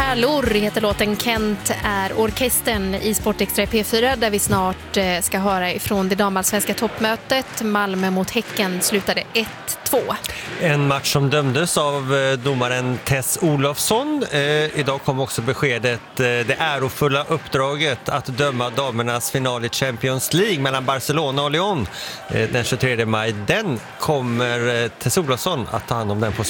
Pärlor heter låten. Kent är orkestern i Sportextra P4 där vi snart ska höra ifrån det damallsvenska toppmötet. Malmö mot Häcken slutade 1-2. En match som dömdes av domaren Tess Olofsson. Idag kom också beskedet, det ärofulla uppdraget att döma damernas final i Champions League mellan Barcelona och Lyon den 23 maj. Den kommer Tess Olofsson att ta hand om den positionen.